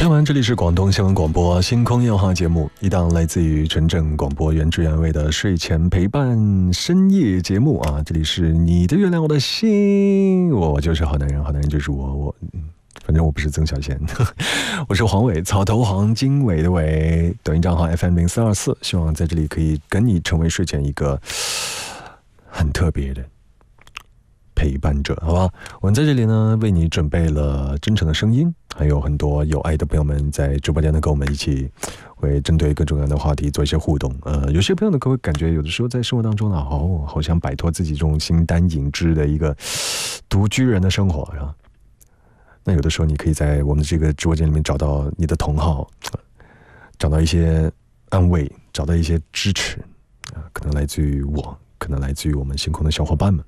朋友们，这里是广东新闻广播星空夜话节目，一档来自于纯正广播原汁原味的睡前陪伴深夜节目啊！这里是你的月亮我的心，我就是好男人，好男人就是我反正我不是曾小贤，我是黄伟，草头黄经纬的纬，抖音账号 FM0424，希望在这里可以跟你成为睡前一个很特别的陪伴者，好吧？我们在这里呢，为你准备了真诚的声音，还有很多有爱的朋友们在直播间呢，跟我们一起会针对各种各样的话题做一些互动。有些朋友呢，会感觉有的時候在生活當中呢，好想擺脫自己這種形單影隻的一個獨居人的生活啊。那有的時候你可以在我們這個直播間裡面找到你的同好，找到一些安慰，找到一些支持啊，可能來自於我，可能來自於我們星空的小伙伴們。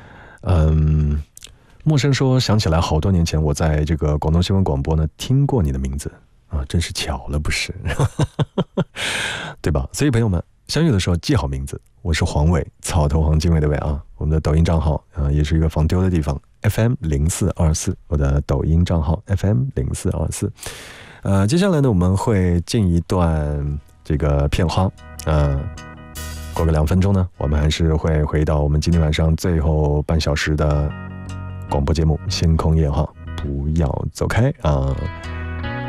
陌生說想起來好多年前我在這個廣東新聞廣播呢聽過你的名字啊，真是巧了不是對吧？所以朋友們相遇的時候記好名字，我是黃偉，草頭黃經緯的偉啊，我們的抖音賬號啊也是一個防丟的地方 FM0424， 我的抖音賬號 FM0424。接下來呢我們會進一段這個片花過個2分鐘呢，我們還是會回到我們今天晚上最後半小時的廣播節目《星空夜話》，不要走開啊！